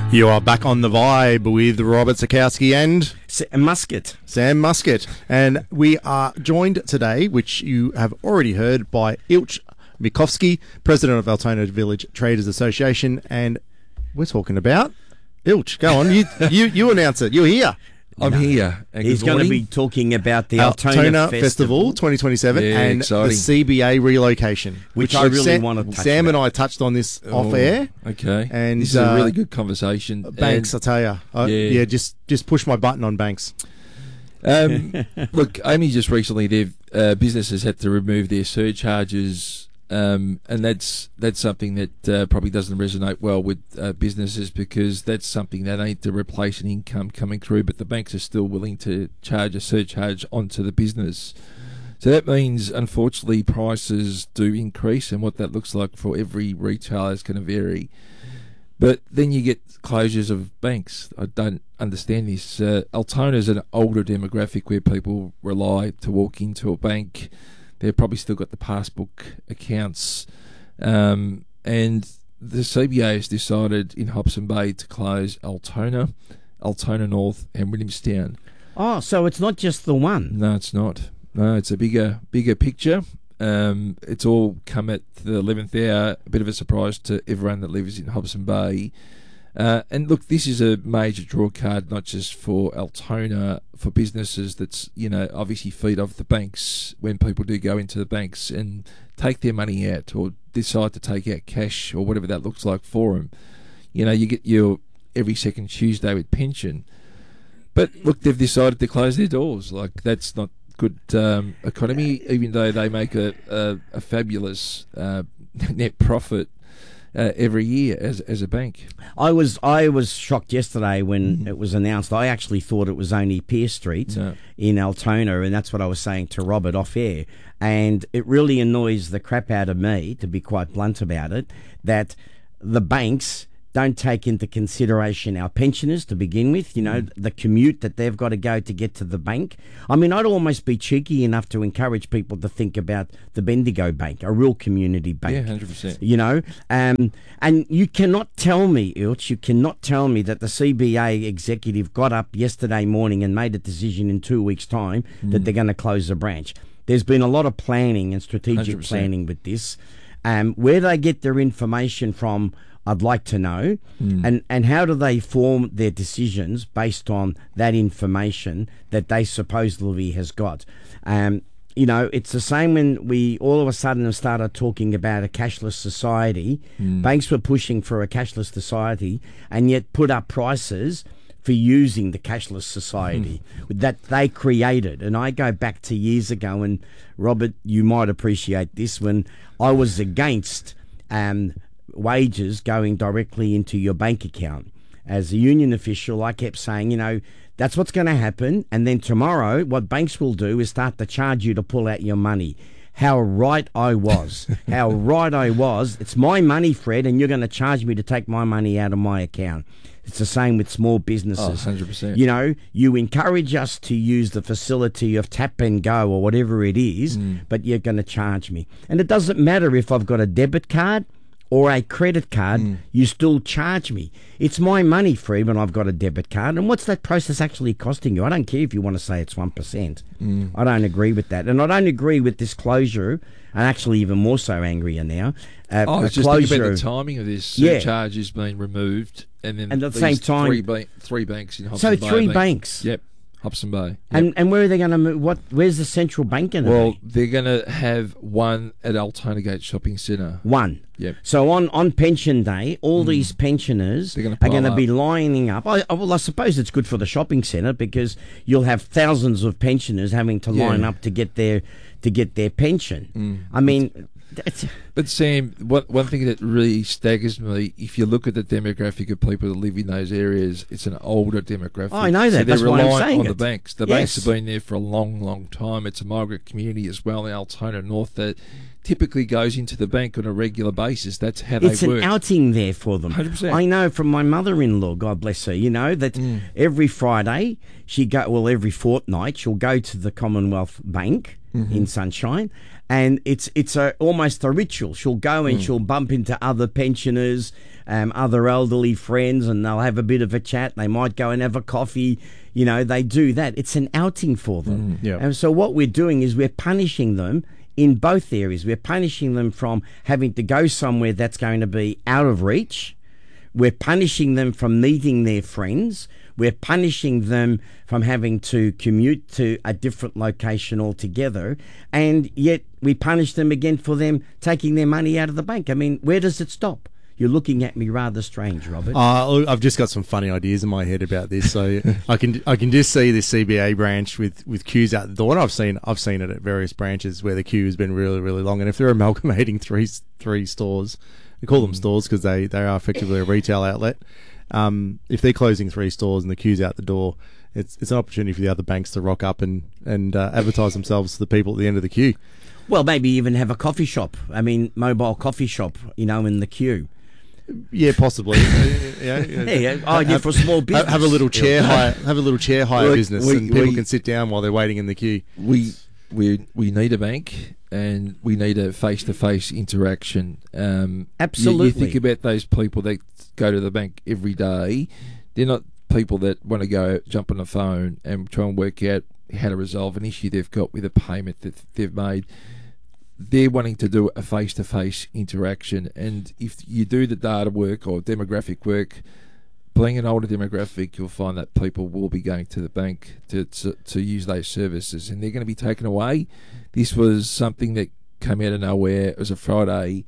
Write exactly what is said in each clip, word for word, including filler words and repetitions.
You are back on the vibe with Robert Sikowski and Sam Muscat. Sam Muscat. And we are joined today, which you have already heard, by Ilch Mikovsky, President of Altona Village Traders Association. And we're talking about Ilch. Go on, you you, you announce it. You're here. I'm no. here. And He's going to be talking about the Altona, Altona Festival, Festival twenty twenty-seven yeah, and exciting. the C B A relocation, which, which I really Sam, want to touch Sam about. and I touched on this oh, off air. Okay, and this is uh, a really good conversation. Banks, and, I tell you, I, yeah. yeah, just just push my button on Banks. Um, look, only just recently, they've uh, businesses had to remove their surcharges. Um, and that's that's something that uh, probably doesn't resonate well with uh, businesses, because that's something they need to replace an income coming through, but the banks are still willing to charge a surcharge onto the business. So that means, unfortunately, prices do increase, and what that looks like for every retailer is going to vary. But then you get closures of banks. I don't understand this. Uh, Altona is an older demographic where people rely to walk into a bank. They've probably still got the passbook accounts. Um, and the C B A has decided in Hobson Bay to close Altona, Altona North and Williamstown. Oh, so it's not just the one? No, it's not. No, it's a bigger bigger picture. Um, it's all come at the eleventh hour, a bit of a surprise to everyone that lives in Hobson Bay. Uh, and look, this is a major draw card, not just for Altona, for businesses that's, you know, obviously feed off the banks when people do go into the banks and take their money out or decide to take out cash or whatever that looks like for them. You know, you get your every second Tuesday with pension. But look, they've decided to close their doors. Like, that's not good um, economy, even though they make a, a, a fabulous uh, net profit Uh, every year as as a bank. I was I was shocked yesterday when mm. it was announced. I actually thought it was only Pearce Street no. in Altona, and that's what I was saying to Robert off air. And it really annoys the crap out of me, to be quite blunt about it, that the banks don't take into consideration our pensioners to begin with, you know, mm. the commute that they've got to go to get to the bank. I mean, I'd almost be cheeky enough to encourage people to think about the Bendigo Bank, a real community bank. Yeah, one hundred percent. You know, um, and you cannot tell me, Ilch, you cannot tell me that the C B A executive got up yesterday morning and made a decision in two weeks' time mm. that they're going to close the branch. There's been a lot of planning and strategic one hundred percent planning with this. Um, where they get their information from, I'd like to know, mm. and, and how do they form their decisions based on that information that they supposedly has got? Um, you know, it's the same when we all of a sudden started talking about a cashless society. Mm. Banks were pushing for a cashless society and yet put up prices for using the cashless society mm. that they created. And I go back to years ago, and Robert, you might appreciate this, when I was against um, wages going directly into your bank account. As a union official, I kept saying, you know, that's what's going to happen, and then tomorrow what banks will do is start to charge you to pull out your money. How right I was. How right I was. It's my money, Fred, and you're going to charge me to take my money out of my account. It's the same with small businesses. Oh, one hundred percent. You know, you encourage us to use the facility of tap and go or whatever it is, mm. but you're going to charge me. And it doesn't matter if I've got a debit card or a credit card, mm. you still charge me. It's my money, Fred, when I've got a debit card. And what's that process actually costing you? I don't care if you want to say it's one percent. Mm. I don't agree with that. And I don't agree with this closure. I'm actually even more so angrier now. Uh, oh, I was just thinking about the timing of this. Surcharge yeah. is being removed. And then and at the same time, three, ba- three banks in Hobson so Bay. So three banks? Yep. Hobson Bay. Yep. And and where are they going to move? What? Where's the central bank going to well, be? Well, they're going to have one at Altona Gate Shopping Centre. One. Yep. So on, on pension day, all mm. these pensioners gonna are going to be lining up. I, well, I suppose it's good for the shopping centre because you'll have thousands of pensioners having to yeah. line up to get their to get their pension. Mm. I mean. That's, but Sam, one, one thing that really staggers me, if you look at the demographic of people that live in those areas, it's an older demographic. Oh, I know that. So That's they're why I'm reliant saying on it. the banks. The yes. banks have been there for a long, long time. It's a migrant community as well in Altona North that typically goes into the bank on a regular basis. That's how it's they work. It's an outing there for them. one hundred percent. I know from my mother-in-law, God bless her, you know, that mm. every Friday, she go well, every fortnight, she'll go to the Commonwealth Bank mm-hmm. in Sunshine, and it's it's a, almost a ritual. She'll go and mm. she'll bump into other pensioners, um, other elderly friends, and they'll have a bit of a chat. They might go and have a coffee. You know, they do that. It's an outing for them. Mm, yeah. And so what we're doing is we're punishing them in both areas. We're punishing them from having to go somewhere that's going to be out of reach. We're punishing them from meeting their friends. We're punishing them from having to commute to a different location altogether. And yet we punish them again for them taking their money out of the bank. I mean, where does it stop? You're looking at me rather strange, Robert. Uh, I've just got some funny ideas in my head about this. So I can I can just see this C B A branch with, with queues out the door. And I've seen I've seen it at various branches where the queue has been really really long. And if they're amalgamating three three stores, we call them stores because they, they are effectively a retail outlet. Um, if they're closing three stores and the queue's out the door, it's it's an opportunity for the other banks to rock up and and uh, advertise themselves to the people at the end of the queue. Well, maybe even have a coffee shop. I mean, mobile coffee shop, you know, in the queue. Yeah, possibly. yeah, yeah. yeah. Oh, yeah, for a small business. Have a little chair hire. Have a little chair hire Look, business, we- and people we- can sit down while they're waiting in the queue. We we we need a bank, and we need a face-to-face interaction. Um, Absolutely. You, you think about those people that go to the bank every day. They're not people that want to go jump on the phone and try and work out how to resolve an issue they've got with a payment that they've made. They're wanting to do a face-to-face interaction, and if you do the data work or demographic work, being an older demographic, you'll find that people will be going to the bank to to, to use those services, and they're going to be taken away. This was something that came out of nowhere. It was a Friday,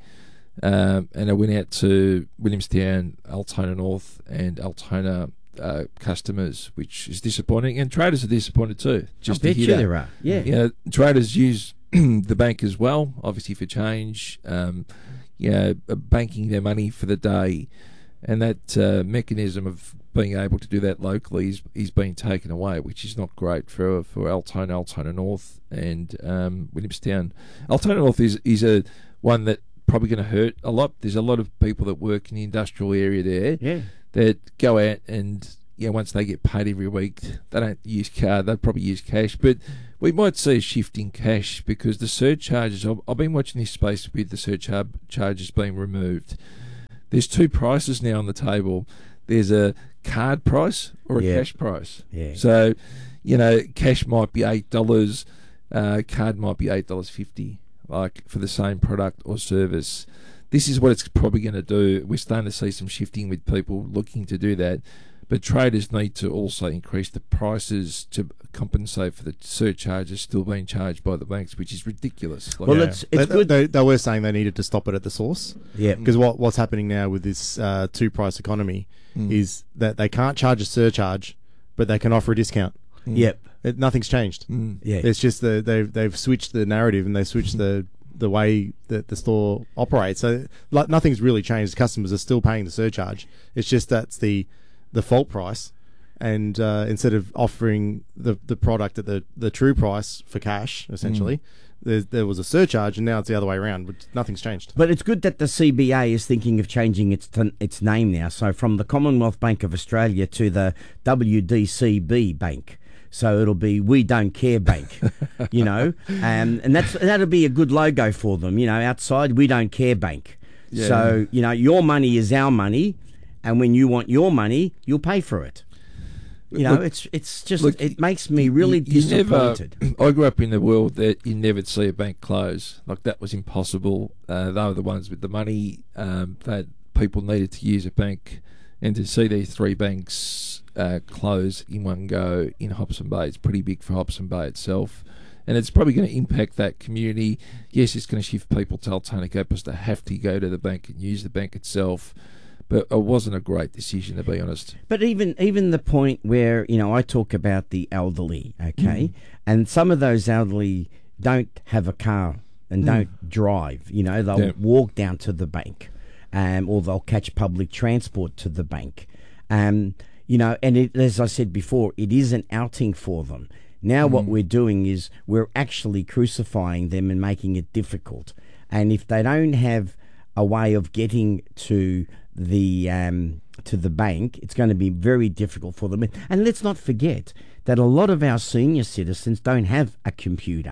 um, and I went out to Williamstown, Altona North, and Altona uh, customers, which is disappointing, and traders are disappointed too. Just I bet to you hear that. there are. Yeah. You know, traders use the bank as well, obviously for change, um, you know, banking their money for the day, and that uh, mechanism of being able to do that locally is, is being taken away, which is not great for for Altona, Altona North, and um, Williamstown. Altona North is is a one that probably going to hurt a lot. There's a lot of people that work in the industrial area there Yeah. that go out and, you know, once they get paid every week, they don't use card, they'll probably use cash. But we might see a shift in cash because the surcharges, I've, I've been watching this space with the surcharges being removed. There's two prices now on the table. There's a card price or a Yeah. cash price. Yeah. So, you know, cash might be eight dollars, uh, card might be eight dollars fifty, like for the same product or service. This is what it's probably going to do. We're starting to see some shifting with people looking to do that. But traders need to also increase the prices to compensate for the surcharges still being charged by the banks, which is ridiculous. Like, Well, Yeah. it's it's they, good. They, they were saying they needed to stop it at the source Yeah. because what what's happening now with this uh, two price economy Mm. is that they can't charge a surcharge, but they can offer a discount. Mm. Yep. It, nothing's changed. Mm. Yeah. It's just the, they've they've switched the narrative and they switched the the way that the store operates. So like nothing's really changed. Customers are still paying the surcharge. It's just that's the the fault price, and uh, instead of offering the the product at the the true price for cash, essentially, Mm. there there was a surcharge, and now it's the other way around. But nothing's changed. But it's good that the C B A is thinking of changing its t- its name now. So from the Commonwealth Bank of Australia to the W D C B Bank. So it'll be We Don't Care Bank, you know, um, and that's that'll be a good logo for them. You know, outside We Don't Care Bank. Yeah. So you know, your money is our money, and when you want your money, you'll pay for it. You know, Look- it's it's just look, it makes me really You- you never- disappointed. I grew up in the world that you never see a bank close. Like that was impossible. Uh, they were the ones with the money um, that people needed to use a bank, and to see these three banks uh, close in one go in Hobson Bay, it's pretty big for Hobson Bay itself. And it's probably going to impact that community. Yes, it's going to shift people to Altona Campus to have to go to the bank and use the bank itself. But it wasn't a great decision, to be honest. But even even the point where, you know, I talk about the elderly, okay, and some of those elderly don't have a car and don't drive. You know, they'll Yeah. walk down to the bank, um, or they'll catch public transport to the bank. Um, you know, and it, as I said before, it is an outing for them. Now what we're doing is we're actually crucifying them and making it difficult. And if they don't have a way of getting to the um, to the bank, it's going to be very difficult for them. And let's not forget that a lot of our senior citizens don't have a computer,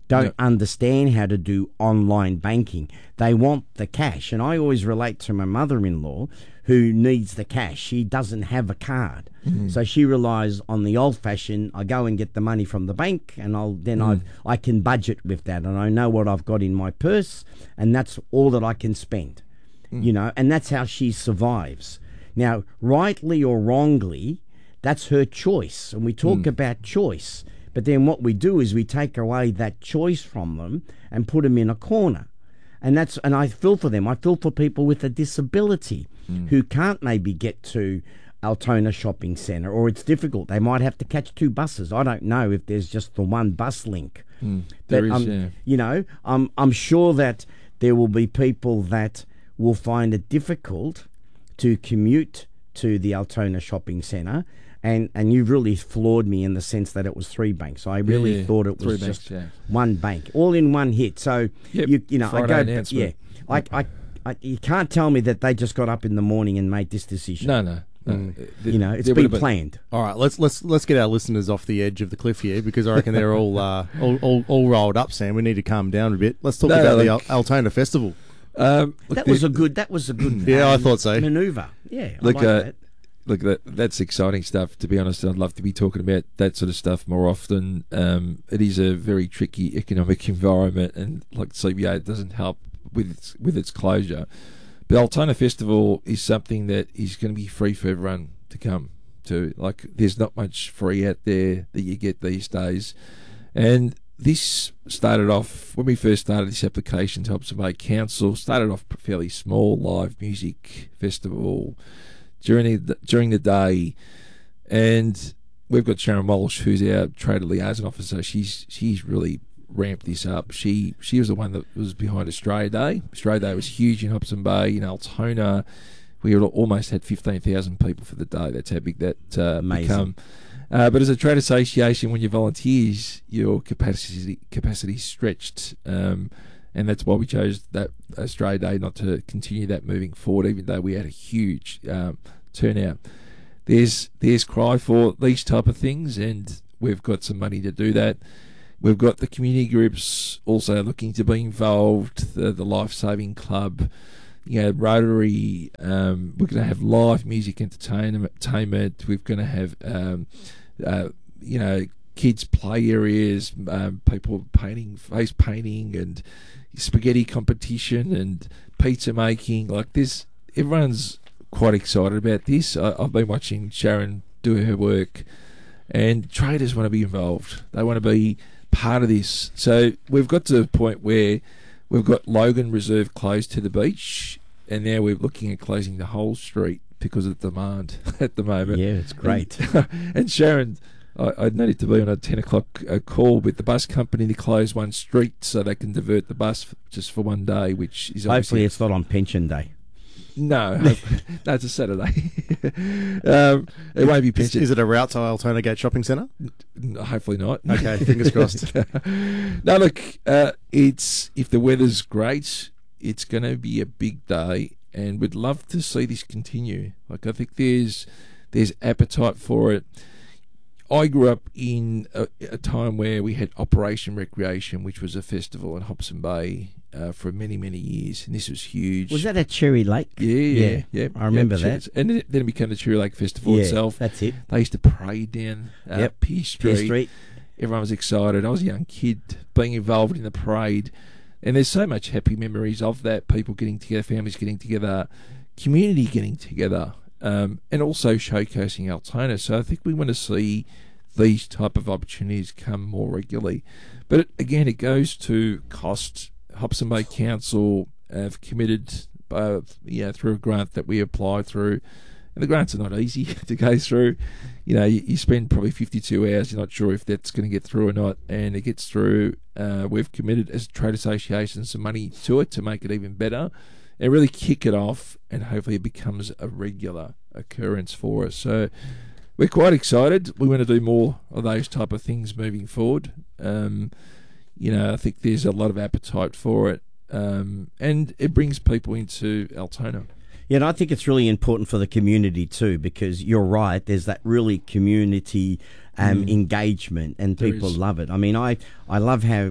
don't No. understand how to do online banking. They want the cash. And I always relate to my mother-in-law who needs the cash. She doesn't have a card. Mm-hmm. So she relies on the old-fashioned, I go and get the money from the bank and I'll then Mm. I I can budget with that and I know what I've got in my purse and that's all that I can spend. Mm. You know, and that's how she survives. Now, rightly or wrongly, that's her choice. And we talk Mm. about choice. But then what we do is we take away that choice from them and put them in a corner. And that's and I feel for them. I feel for people with a disability Mm. who can't maybe get to Altona Shopping Centre, or it's difficult. They might have to catch two buses. I don't know if there's just the one bus link. Mm. There is, um, yeah. You know, I'm I'm sure that there will be people that will find it difficult to commute to the Altona Shopping Centre. And and you've really floored me in the sense that it was three banks. I really Yeah, thought it three was banks, just yeah. one bank, all in one hit. So Yep, you you know I Friday go announcement. yeah, I, I I you can't tell me that they just got up in the morning and made this decision. No, no. no. Mm. There- You know, it's there been would've been- planned. All right, let's let's let's get our listeners off the edge of the cliff here because I reckon they're all uh, all, all all rolled up. Sam, we need to calm down a bit. Let's talk No, about no, the look- Al- Altona Festival. Um, look, That was there- a good. That was a good. Yeah, I thought so. Maneuver. Yeah, I Look, like uh, that. Look, that that's exciting stuff. To be honest, I'd love to be talking about that sort of stuff more often. Um, it is a very tricky economic environment, and like C B A, it doesn't help with its, with its closure. But Altona Festival is something that is going to be free for everyone to come to. Like, there's not much free out there that you get these days, and this started off when we first started this application to Hobson Bay Council. Started off fairly small, live music festival during the, during the day, and we've got Sharon Walsh, who's our trade liaison officer. She's she's really ramped this up. She she was the one that was behind Australia Day. Australia Day was huge in Hobson Bay, in Altona. We had almost had fifteen thousand people for the day. That's how big that uh, Amazing. become. Uh, but as a trade association, when you're volunteers, your capacity capacity is stretched. Um, And that's why we chose that Australia Day not to continue that moving forward, even though we had a huge um, turnout. There's there's cry for these type of things, and we've got some money to do that. We've got the community groups also looking to be involved, the, the Life Saving Club, you know, Rotary. Um, we're going to have live music entertainment. entertainment. We're going to have, um, uh, you know, kids' play areas, um, people painting, face painting, and spaghetti competition and pizza making. Like this, everyone's quite excited about this. I, I've been watching Sharon do her work, and traders want to be involved. They want to be part of this. So we've got to the point where we've got Logan Reserve closed to the beach, and now we're looking at closing the whole street because of demand at the moment. Yeah, it's great. And, and Sharon, I, I needed to be on a ten o'clock uh, call with the bus company to close one street so they can divert the bus f- just for one day, which is Hopefully, obviously it's not on pension day. no, no, it's a Saturday. um, it won't be Is, pension. is it a route to Altona Gate Shopping Centre? N- Hopefully not. Okay, fingers crossed. No, look, uh, it's if the weather's great, it's going to be a big day, and we'd love to see this continue. Like, I think there's there's appetite for it. I grew up in a, a time where we had Operation Recreation, which was a festival in Hobson Bay uh, for many, many years, and this was huge. Was that at Cherry Lake? Yeah, yeah, Yeah, yeah. I remember yeah, that. And then it, then it became the Cherry Lake Festival Yeah, itself. that's it. They used to parade down uh, Yep, Pierce Street. Pierce Street. Everyone was excited. I was a young kid being involved in the parade, and there's so much happy memories of that. People getting together, families getting together, community getting together, um, and also showcasing Altona. So I think we want to see these type of opportunities come more regularly. But it, again, it goes to cost. Hobson Bay Council have committed, uh, yeah, through a grant that we applied through. And the grants are not easy to go through. You know, you, you spend probably fifty-two hours. You're not sure if that's going to get through or not. And it gets through. Uh, we've committed as a trade association some money to it to make it even better and really kick it off. And hopefully it becomes a regular occurrence for us. So we're quite excited. We want to do more of those type of things moving forward. Um, you know, I think there's a lot of appetite for it. Um, and it brings people into Altona. Yeah, and I think it's really important for the community too, because you're right. There's that really community um, Mm. engagement, and There people is. love it. I mean, I I love how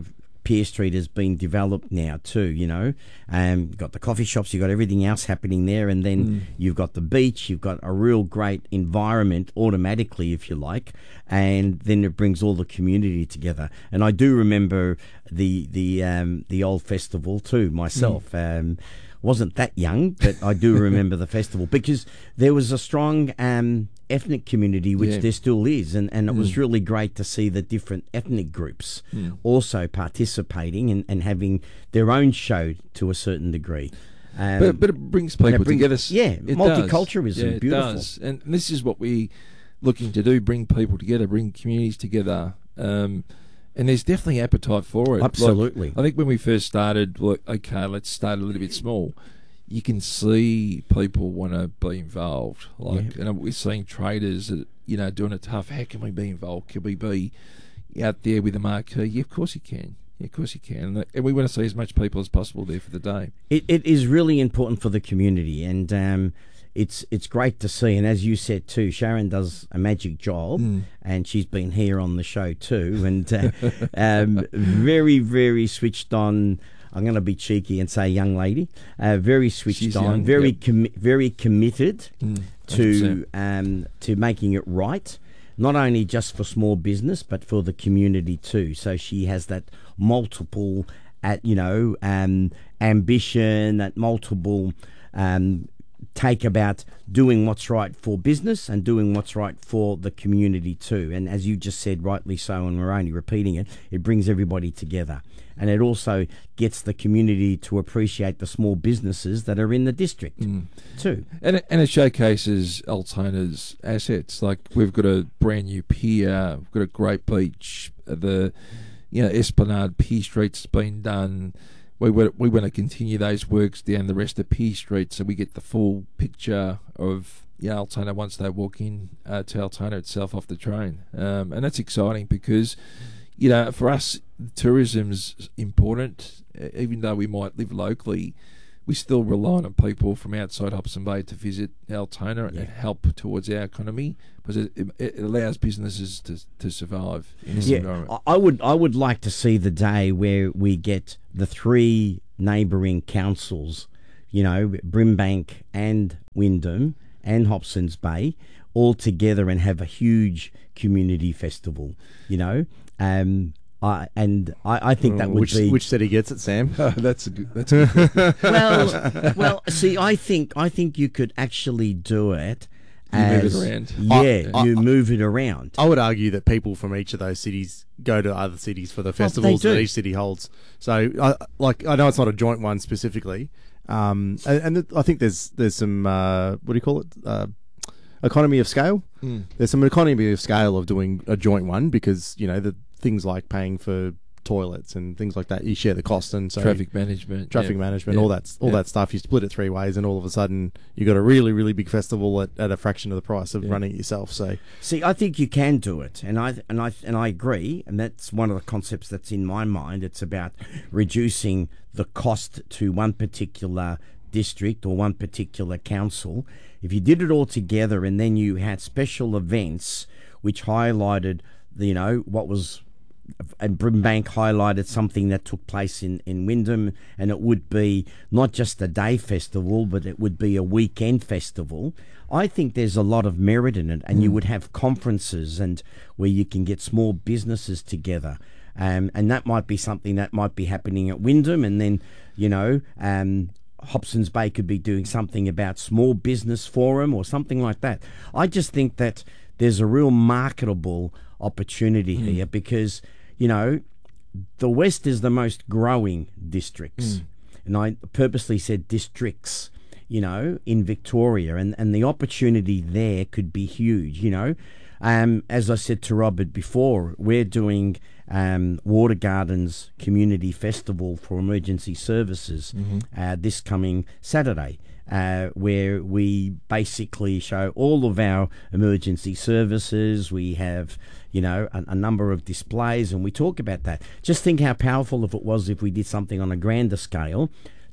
Pier Street has been developed now too, you know. Um, you've got the coffee shops, you've got everything else happening there, and then mm. you've got the beach, you've got a real great environment automatically, if you like, and then it brings all the community together. And I do remember the the um, the old festival too myself. Mm. Um, wasn't that young, but I do remember the festival because there was a strong um, ethnic community, which yeah. there still is, and, and it mm. was really great to see the different ethnic groups mm. also participating and, and having their own show to a certain degree. Um, but, but it brings people it brings, together. Yeah, it multiculturalism, does. Yeah, it beautiful. Does. And this is what we're looking to do, bring people together, bring communities together. Um, And there's definitely appetite for it. Absolutely. Like, I think when we first started, like, okay, let's start a little bit small. You can see people want to be involved. Like, yeah. and we're seeing traders that, you know, doing it tough. How can we be involved? Can we be out there with a marquee? Yeah, of course you can. Yeah, of course you can. And we want to see as much people as possible there for the day. It, it is really important for the community, and um, it's it's great to see. And as you said too, Sharon does a magic job, mm. and she's been here on the show too, and uh, um, very, very switched on. I'm going to be cheeky and say young lady, uh, very switched she's on, young, very yep. commi- very committed mm, to um, to making it right. Not only just for small business, but for the community too. So she has that multiple, at you know, um, ambition, that multiple um, take about doing what's right for business and doing what's right for the community too. And as you just said, rightly so, and we're only repeating it, it brings everybody together. And it also gets the community to appreciate the small businesses that are in the district mm. too. And it, and it showcases Altona's assets. Like, we've got a brand new pier, we've got a great beach, the you know Esplanade Pier Street's been done. We want, we want to continue those works down the rest of Pier Street so we get the full picture of you know, Altona once they walk in uh, to Altona itself off the train. Um, and that's exciting because, you know, for us, tourism's important. Even though we might live locally, we still rely on people from outside Hobson Bay to visit Altona yeah. and help towards our economy, because it, it allows businesses to, to survive in this yeah, environment. I would I would like to see the day where we get the three neighbouring councils, you know, Brimbank and Wyndham and Hobsons Bay, all together and have a huge community festival, you know. Um, I, and I, I think that would which, be which city gets it, Sam. Oh, that's a good. That's a good. well, well. See, I think I think you could actually do it. You as, move it around. Yeah, I, you I, move it around. I would argue that people from each of those cities go to other cities for the festivals well, that each city holds. So, I, like, I know it's not a joint one specifically, um, and, and I think there's there's some uh, what do you call it? Uh, economy of scale. Mm. There's some economy of scale of doing a joint one because you know the things like paying for toilets and things like that, you share the cost, and so traffic management, traffic yeah. management, yeah. all that, all yeah. that stuff. You split it three ways, and all of a sudden you got a really, really big festival at, at a fraction of the price of yeah. running it yourself. So, see, I think you can do it, and I and I and I agree, and that's one of the concepts that's in my mind. It's about reducing the cost to one particular district or one particular council. If you did it all together, and then you had special events which highlighted, you know, what was. And Brimbank highlighted something that took place in, in Wyndham, and it would be not just a day festival, but it would be a weekend festival. I think there's a lot of merit in it, and mm. you would have conferences and where you can get small businesses together. Um, and that might be something that might be happening at Wyndham, and then, you know, um, Hobsons Bay could be doing something about small business forum or something like that. I just think that there's a real marketable opportunity mm. here because, you know, the West is the most growing districts. Mm. And I purposely said districts, you know, in Victoria. And, and the opportunity there could be huge, you know. Um, as I said to Robert before, we're doing um, Water Gardens Community Festival for Emergency Services mm-hmm. uh, this coming Saturday. Uh, where we basically show all of our emergency services. We have, you know, a, a number of displays, and we talk about that. Just think how powerful if it was if we did something on a grander scale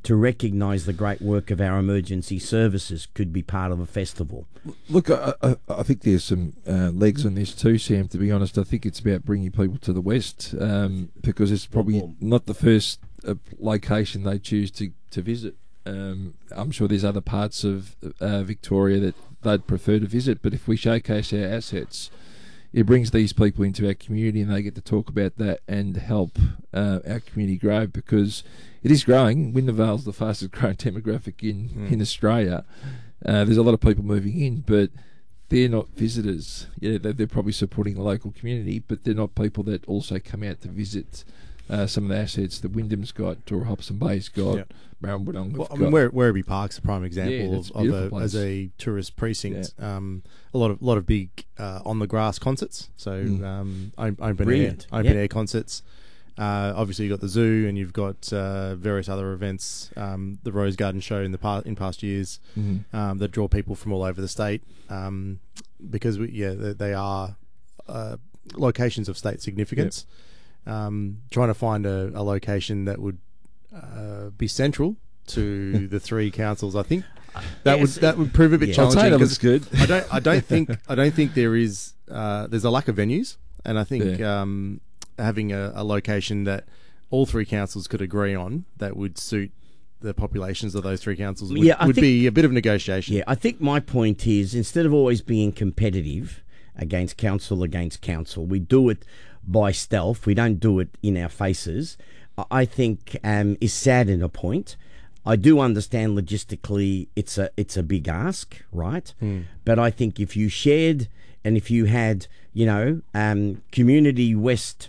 to recognise the great work of our emergency services could be part of a festival. Look, I, I, I think there's some uh, legs on this too, Sam, to be honest. I think it's about bringing people to the West um, because it's probably not the first uh, location they choose to, to visit. Um, I'm sure there's other parts of uh, Victoria that they'd prefer to visit, but if we showcase our assets, it brings these people into our community and they get to talk about that and help uh, our community grow, because it is growing. Windervale's the fastest growing demographic in, mm. in Australia. Uh, there's a lot of people moving in, but they're not visitors. Yeah, they're, they're probably supporting the local community, but they're not people that also come out to visit uh, some of the assets that Wyndham's got, or Hobson Bay's got, yep. Maribyrnong well, got. I mean, Wer- Werribee Park's a prime example yeah, of, of a, as a tourist precinct. Yeah. Um, a lot of lot of big uh, on the grass concerts. So mm. um, open Brilliant. air, open yep. air concerts. Uh, obviously, you've got the zoo, and you've got uh, various other events. Um, the Rose Garden Show in the pa- in past years mm-hmm. um, that draw people from all over the state, um, because we, yeah, they, they are uh, locations of state significance. Yep. Um, trying to find a, a location that would uh, be central to the three councils, I think that yes. would that would prove a bit yeah. challenging. Altona looks good. I don't I don't think I don't think there is uh, there's a lack of venues, and I think yeah. um, having a, a location that all three councils could agree on that would suit the populations of those three councils would, yeah, would think, be a bit of negotiation. Yeah, I think my point is, instead of always being competitive against council against council, we do it by stealth. We don't do it in our faces. I think um, is sad in a point. I do understand logistically it's a it's a big ask, right? Mm. But I think if you shared and if you had, you know, um, Community West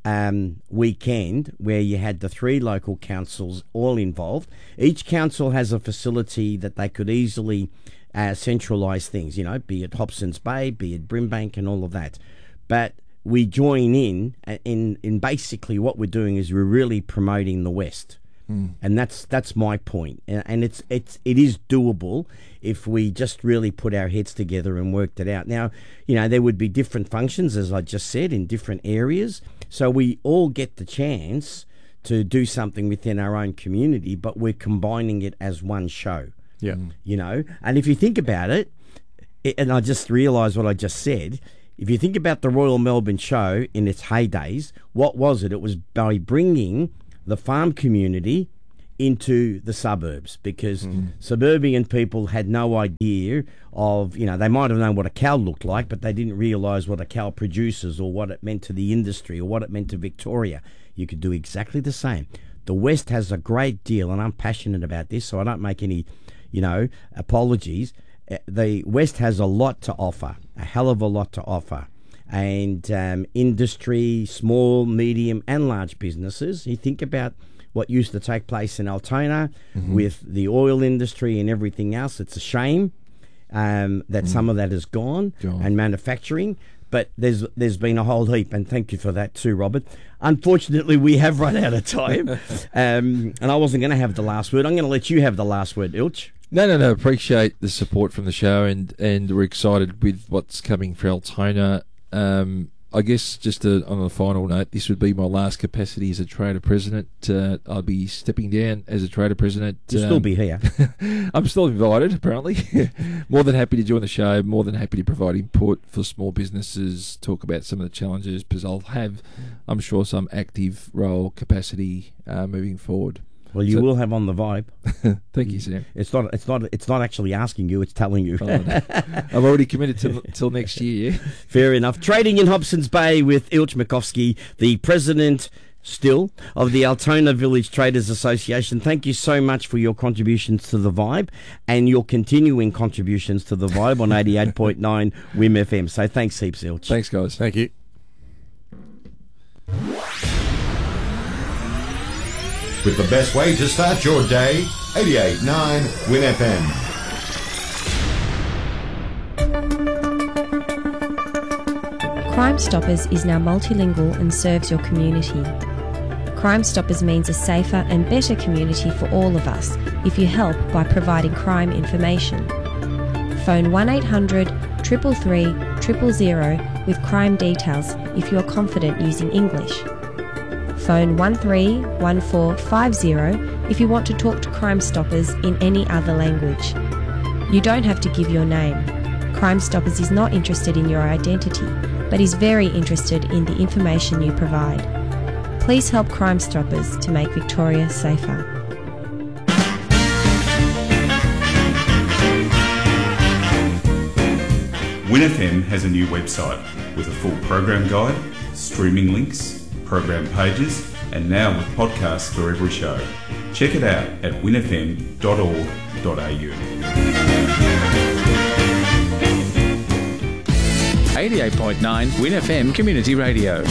um, weekend where you had the three local councils all involved, each council has a facility that they could easily uh, centralise things, you know, be it Hobsons Bay, be it Brimbank and all of that. But we join in, in in basically what we're doing is we're really promoting the West, mm. and that's that's my point. And, and it's it's it is doable if we just really put our heads together and worked it out. Now, you know, there would be different functions, as I just said, in different areas, so we all get the chance to do something within our own community, but we're combining it as one show. Yeah, you know, and if you think about it, it and I just realised what I just said. If you think about the Royal Melbourne Show in its heydays, what was it? It was by bringing the farm community into the suburbs, because mm. suburban people had no idea of, you know, they might have known what a cow looked like, but they didn't realise what a cow produces or what it meant to the industry or what it meant to Victoria. You could do exactly the same. The West has a great deal, and I'm passionate about this, so I don't make any, you know, apologies. The West has a lot to offer, a hell of a lot to offer. And um, industry, small, medium and large businesses, you think about what used to take place in Altona mm-hmm. with the oil industry and everything else. It's a shame um, that mm. some of that is gone, gone, and manufacturing. But there's there's been a whole heap, and thank you for that too, Robert. Unfortunately, we have run out of time, um, and I wasn't going to have the last word. I'm going to let you have the last word, Ilch. No, no, no. Appreciate the support from the show, and, and we're excited with what's coming for Altona. Um, I guess just to, on a final note, this would be my last capacity as a trader president. Uh, I'll be stepping down as a trader president. You'll um, still be here. I'm still invited, apparently. More than happy to join the show. More than happy to provide input for small businesses, talk about some of the challenges, because I'll have, I'm sure, some active role capacity uh, moving forward. Well, you so, will have on the vibe. Thank you, Sam. It's not. It's not. It's not actually asking you. It's telling you. Oh, no. I'm already committed till till next year. Yeah? Fair enough. Trading in Hobsons Bay with Ilch Mikowski, the president still of the Altona Village Traders Association. Thank you so much for your contributions to the vibe and your continuing contributions to the vibe on eighty-eight point nine W I M F M. So thanks heaps, Ilch. Thanks, guys. Thank you. With the best way to start your day, eighty-eight point nine W I M F M. Crime Stoppers is now multilingual and serves your community. Crime Stoppers means a safer and better community for all of us if you help by providing crime information. Phone one eight hundred, three three three, zero zero with crime details if you are confident using English. phone one three one four five zero if you want to talk to Crime Stoppers in any other language. You don't have to give your name. Crime Stoppers is not interested in your identity, but is very interested in the information you provide. Please help Crime Stoppers to make Victoria safer. Win F M has a new website with a full program guide, streaming links, program pages, and now with podcasts for every show. Check it out at win f m dot org dot a u. eighty-eight point nine Win F M Community Radio.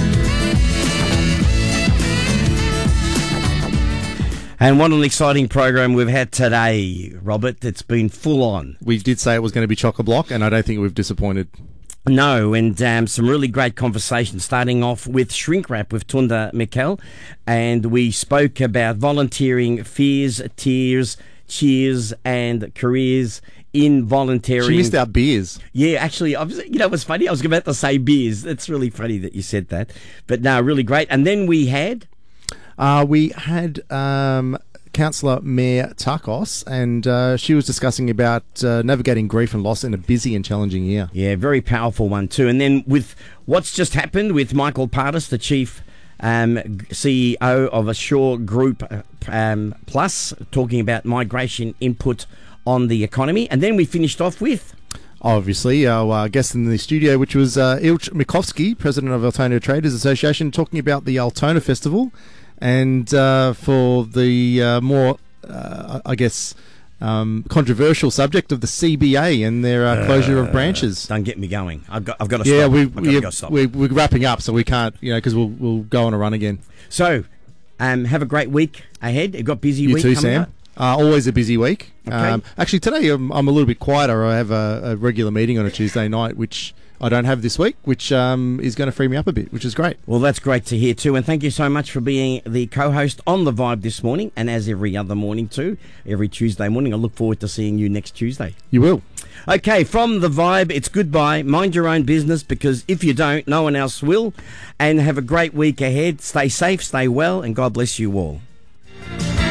And what an exciting program we've had today, Robert. It's been full on. We did say it was going to be chock-a-block, and I don't think we've disappointed. No, and um, some really great conversation, starting off with shrink wrap with Tunda Mikkel, and we spoke about volunteering, fears, tears, cheers, and careers in volunteering. She missed out beers. Yeah, actually, I was, you know, it was funny. I was about to say beers. It's really funny that you said that, but no, really great. And then we had. Uh, we had um, Councillor Mayor Takos, and uh, she was discussing about uh, navigating grief and loss in a busy and challenging year. Yeah, very powerful one too. And then with what's just happened with Michael Pardis, the Chief um, C E O of Assure Group um, Plus, talking about migration input on the economy. And then we finished off with... Obviously, our uh, guest in the studio, which was uh, Ilch Mikovsky, President of Altona Traders Association, talking about the Altona Festival. And uh, for the uh, more, uh, I guess, um, controversial subject of the C B A and their uh, closure uh, of branches. Don't get me going. I've got, I've got to yeah, stop. we, I've got we, to go stop. We're, we're wrapping up, so we can't, you know, because we'll we'll go on a run again. So, um, have a great week ahead. You've got busy you week too, coming Sam. up. Uh, always a busy week. Okay. Um, actually, today I'm, I'm a little bit quieter. I have a, a regular meeting on a Tuesday night, which I don't have this week, which um, is going to free me up a bit, which is great. Well, that's great to hear too, and thank you so much for being the co-host on The Vibe this morning, and as every other morning too, every Tuesday morning. I look forward to seeing you next Tuesday. You will. Okay, from The Vibe, it's goodbye. Mind your own business, because if you don't, no one else will. And have a great week ahead. Stay safe, stay well, and God bless you all.